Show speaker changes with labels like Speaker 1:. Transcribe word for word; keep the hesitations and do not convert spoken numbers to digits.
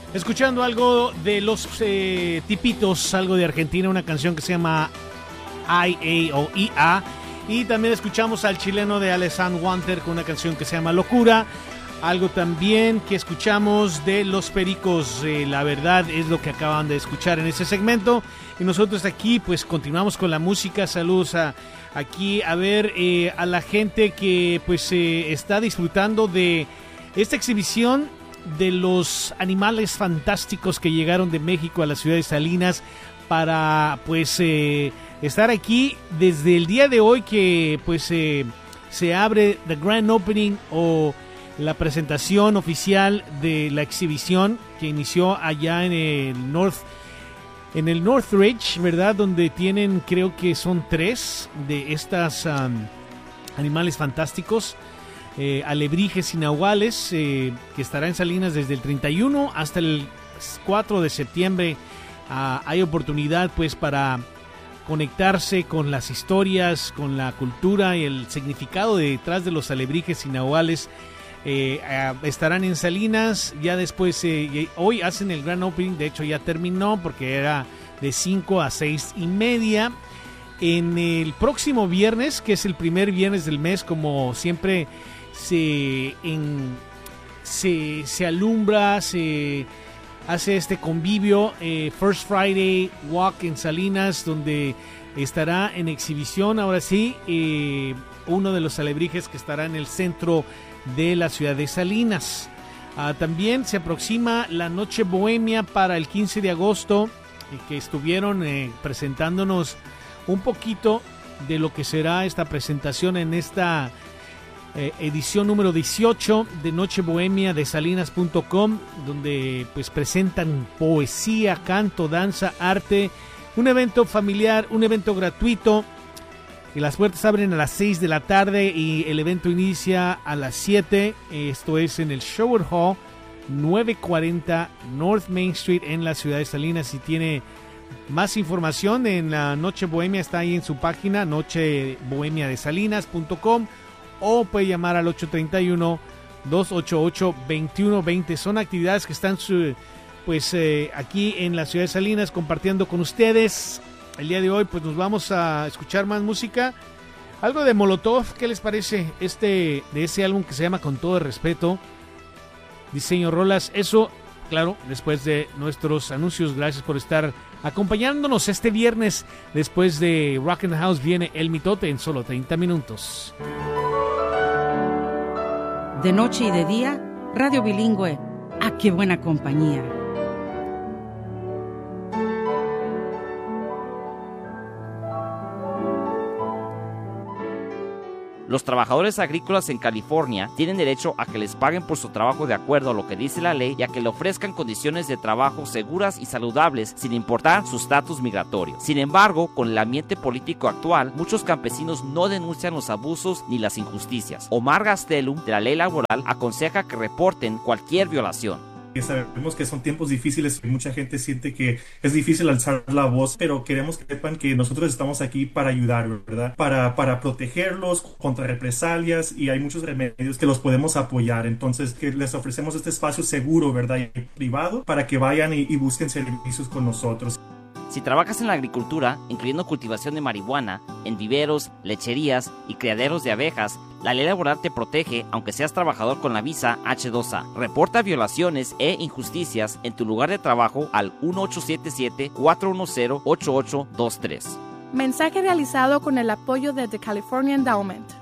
Speaker 1: Escuchando algo de los eh, tipitos, algo de Argentina, una canción que se llama I A o I A. Y también escuchamos al chileno de Alessandro Wanter con una canción que se llama Locura. Algo también que escuchamos de Los Pericos, eh, la verdad es lo que acaban de escuchar en ese segmento. Y nosotros aquí pues continuamos con la música. Saludos a, aquí a ver eh, a la gente que pues eh, está disfrutando de esta exhibición de los animales fantásticos que llegaron de México a la ciudad de Salinas para pues eh, estar aquí desde el día de hoy que pues eh, se abre the grand opening o la presentación oficial de la exhibición que inició allá en el North en el Northridge, ¿verdad? Donde tienen, creo que son tres de estas um, animales fantásticos, eh, alebrijes y nahuales, eh, que estará en Salinas desde el treinta y uno hasta el cuatro de septiembre. Uh, hay oportunidad pues para conectarse con las historias, con la cultura y el significado detrás de los alebrijes y nahuales. Eh, eh, estarán en Salinas, ya después, eh, hoy hacen el grand opening, de hecho ya terminó porque era de cinco a seis y media. En el próximo viernes, que es el primer viernes del mes, como siempre se, en, se, se alumbra, se hace este convivio, eh, First Friday Walk en Salinas, donde estará en exhibición, ahora sí, eh, uno de los alebrijes que estará en el centro de la ciudad de Salinas. Uh, también se aproxima la Noche Bohemia para el quince de agosto, eh, que estuvieron eh, presentándonos un poquito de lo que será esta presentación en esta eh, edición número dieciocho de Noche Bohemia de Salinas punto com, donde pues presentan poesía, canto, danza, arte, un evento familiar, un evento gratuito. Y las puertas abren a las seis de la tarde y el evento inicia a las siete. Esto es en el Shower Hall, novecientos cuarenta North Main Street en la ciudad de Salinas. Si tiene más información en la Noche Bohemia, está ahí en su página, noche bohemia de salinas punto com, o puede llamar al ocho tres uno, dos ocho ocho, dos uno dos cero. Son actividades que están pues eh, aquí en la ciudad de Salinas compartiendo con ustedes. El día de hoy pues nos vamos a escuchar más música, algo de Molotov. ¿Qué les parece este de ese álbum que se llama Con Todo el Respeto? Diseño Rolas, eso claro, después de nuestros anuncios. Gracias por estar acompañándonos este viernes. Después de Rock and House viene El Mitote en solo treinta minutos.
Speaker 2: De noche y de día, radio bilingüe. ¡Ah, qué buena compañía!
Speaker 3: Los trabajadores agrícolas en California tienen derecho a que les paguen por su trabajo de acuerdo a lo que dice la ley y a que le ofrezcan condiciones de trabajo seguras y saludables sin importar su estatus migratorio. Sin embargo, con el ambiente político actual, muchos campesinos no denuncian los abusos ni las injusticias. Omar Gastelum, de la ley laboral, aconseja que reporten cualquier violación.
Speaker 4: Sabemos que son tiempos difíciles y mucha gente siente que es difícil alzar la voz, pero queremos que sepan que nosotros estamos aquí para ayudar, ¿verdad? Para, para protegerlos contra represalias, y hay muchos remedios que los podemos apoyar. Entonces, que les ofrecemos este espacio seguro, ¿verdad? Y privado, para que vayan y, y busquen servicios con nosotros.
Speaker 3: Si trabajas en la agricultura, incluyendo cultivación de marihuana, en viveros, lecherías y criaderos de abejas, la ley laboral te protege aunque seas trabajador con la visa hache dos A. Reporta violaciones e injusticias en tu lugar de trabajo al uno ocho siete siete, cuatro uno cero, ocho ocho dos tres.
Speaker 5: Mensaje realizado con el apoyo de The California Endowment.